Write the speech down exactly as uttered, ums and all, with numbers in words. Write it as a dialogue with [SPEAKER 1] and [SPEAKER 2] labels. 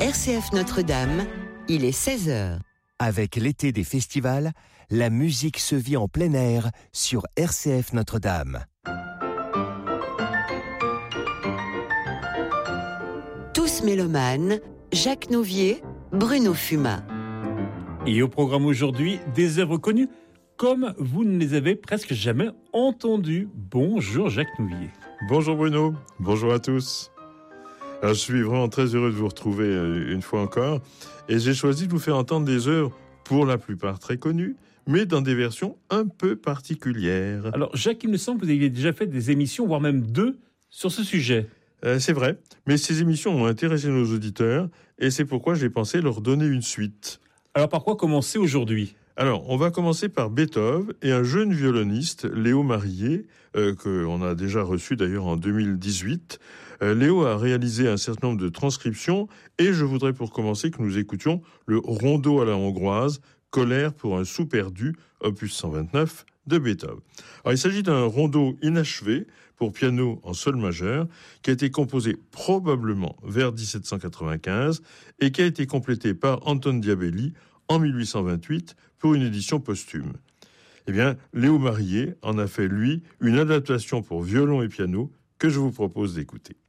[SPEAKER 1] R C F Notre-Dame, il est seize heures.
[SPEAKER 2] Avec l'été des festivals, la musique se vit en plein air sur R C F Notre-Dame.
[SPEAKER 1] Tous mélomanes, Jacques Nouvier, Bruno Fumat.
[SPEAKER 3] Et au programme aujourd'hui, des œuvres connues comme vous ne les avez presque jamais entendues. Bonjour Jacques Nouvier.
[SPEAKER 4] Bonjour Bruno, bonjour à tous. Alors, je suis vraiment très heureux de vous retrouver une fois encore et j'ai choisi de vous faire entendre des œuvres pour la plupart très connues, mais dans des versions un peu particulières.
[SPEAKER 3] Alors Jacques, il me semble que vous aviez déjà fait des émissions, voire même deux, sur ce sujet.
[SPEAKER 4] Euh, c'est vrai, mais ces émissions ont intéressé nos auditeurs et c'est pourquoi j'ai pensé leur donner une suite.
[SPEAKER 3] Alors par quoi commencer aujourd'hui ?
[SPEAKER 4] Alors, on va commencer par Beethoven et un jeune violoniste, Léo Marillier, euh, qu'on a déjà reçu d'ailleurs en deux mille dix-huit. Euh, Léo a réalisé un certain nombre de transcriptions et je voudrais pour commencer que nous écoutions le rondo à la hongroise, Colère pour un sou perdu, opus cent vingt-neuf de Beethoven. Alors, il s'agit d'un rondo inachevé pour piano en sol majeur qui a été composé probablement vers dix-sept cent quatre-vingt-quinze et qui a été complété par Anton Diabelli en mille huit cent vingt-huit pour une édition posthume. Eh bien, Léo Marillier en a fait, lui, une adaptation pour violon et piano que je vous propose d'écouter.